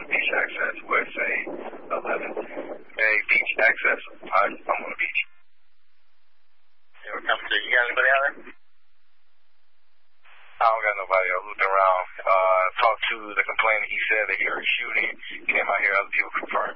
Beach Access, USA 11. Hey, Beach Access, I'm on the beach. Yeah, we're coming through. You got anybody out there? I don't got nobody. I looked around, talked to the complainant. He said that he heard shooting. Came out here, other people confirmed.